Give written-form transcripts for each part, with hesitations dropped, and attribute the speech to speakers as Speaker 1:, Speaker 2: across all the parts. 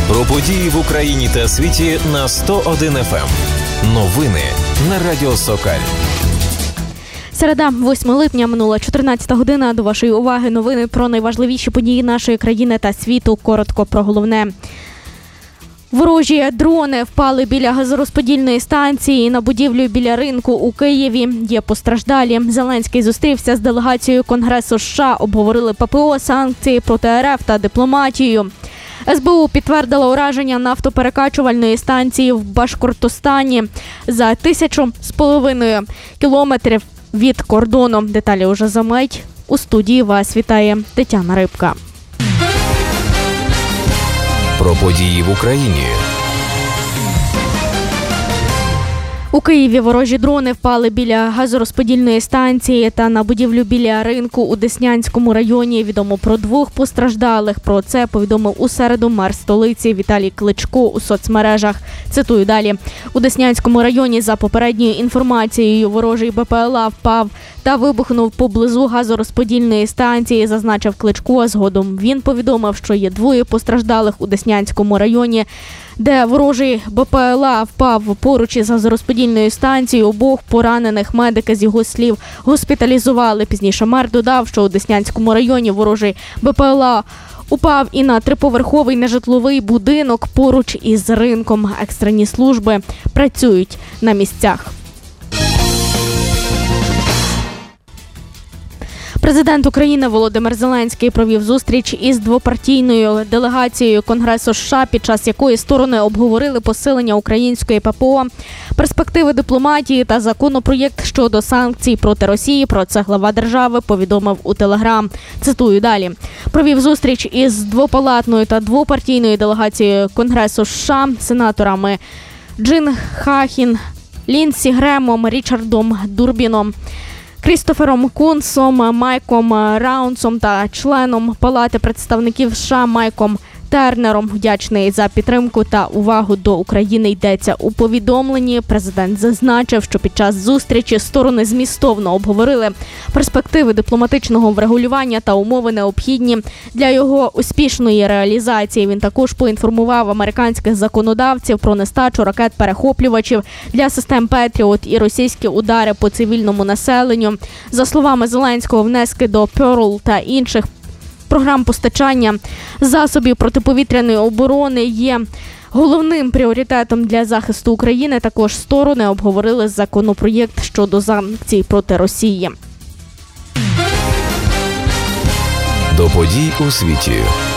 Speaker 1: Про події в Україні та світі на 101 FM. Новини на Радіо Сокаль.
Speaker 2: Середа, 8 липня, минула 14 година. До вашої уваги новини про найважливіші події нашої країни та світу. Коротко про головне. Ворожі дрони впали біля газорозподільної станції на будівлю біля ринку у Києві. Є постраждалі. Зеленський зустрівся з делегацією Конгресу США, обговорили ППО, санкції проти РФ та дипломатію. СБУ підтвердила ураження нафтоперекачувальної станції в Башкортостані за 1,5 кілометрів від кордону. Деталі уже за мить. У студії вас вітає Тетяна Рибка.
Speaker 1: Про події в Україні.
Speaker 2: У Києві ворожі дрони впали біля газорозподільної станції та на будівлю біля ринку у Деснянському районі. Відомо про 2 постраждалих. Про це повідомив у середу мер столиці Віталій Кличко у соцмережах. Цитую далі. У Деснянському районі, за попередньою інформацією, ворожий БПЛА впав та вибухнув поблизу газорозподільної станції, зазначив Кличко. Згодом він повідомив, що є 2 постраждалих у Деснянському районі, де ворожий БПЛА впав поруч із газорозподільною станцією. Обох поранених медики, з його слів, госпіталізували. Пізніше мер додав, що у Деснянському районі ворожий БПЛА упав і на 3-поверховий нежитловий будинок поруч із ринком. Екстрені служби працюють на місцях. Президент України Володимир Зеленський провів зустріч із двопартійною делегацією Конгресу США, під час якої сторони обговорили посилення української ППО, перспективи дипломатії та законопроєкт щодо санкцій проти Росії. Про це глава держави повідомив у Телеграм. Цитую далі. Провів зустріч із двопалатною та двопартійною делегацією Конгресу США, сенаторами Джин Хахін, Лінсі Гремом, Річардом Дурбіном, Крістофером Кунсом, Майком Раунсом та членом Палати представників США Майком Тернером. Вдячний за підтримку та увагу до України, йдеться у повідомленні. Президент зазначив, що під час зустрічі сторони змістовно обговорили перспективи дипломатичного врегулювання та умови, необхідні для його успішної реалізації. Він також поінформував американських законодавців про нестачу ракет-перехоплювачів для систем Петріот і російські удари по цивільному населенню. За словами Зеленського, внески до Перл та інших програм постачання засобів протиповітряної оборони є головним пріоритетом для захисту України. Також сторони обговорили законопроєкт щодо санкцій проти Росії.
Speaker 1: До подій у світі.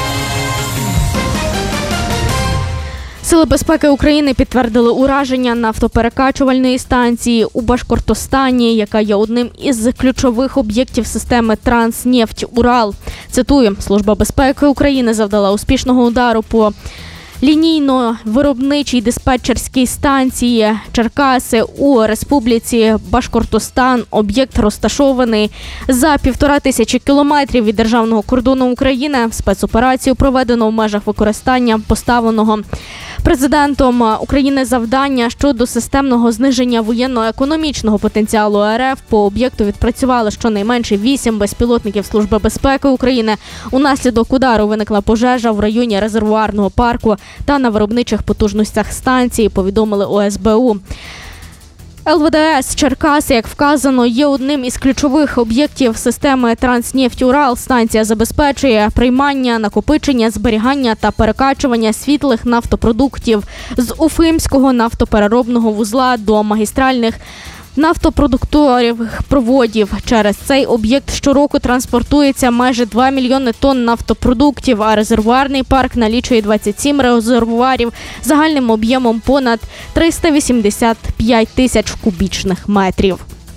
Speaker 2: Сили безпеки України підтвердили ураження нафтоперекачувальної станції у Башкортостані, яка є одним із ключових об'єктів системи «Транснефть-Урал». Цитую, Служба безпеки України завдала успішного удару по лінійно-виробничій диспетчерській станції Черкаси у Республіці Башкортостан. Об'єкт розташований за 1500 кілометрів від державного кордону України. Спецоперацію проведено в межах використання поставленого президентом України завдання щодо системного зниження воєнно-економічного потенціалу РФ. По об'єкту відпрацювали щонайменше 8 безпілотників Служби безпеки України. Унаслідок удару виникла пожежа в районі резервуарного парку та на виробничих потужностях станції, повідомили у СБУ. ЛВДС Черкаси, як вказано, є одним із ключових об'єктів системи «Транснефть-Урал». Станція забезпечує приймання, накопичення, зберігання та перекачування світлих нафтопродуктів з Уфимського нафтопереробного вузла до магістральних нафтопродуктових проводів. Через цей об'єкт щороку транспортується майже 2 мільйони тонн нафтопродуктів, а резервуарний парк налічує 27 резервуарів загальним об'ємом понад 385 тисяч кубічних метрів.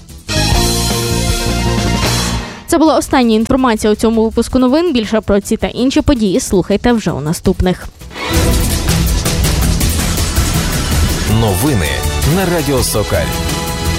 Speaker 2: Це була остання інформація у цьому випуску новин. Більше про ці та інші події слухайте вже у наступних.
Speaker 1: Новини на Радіо Сокаль.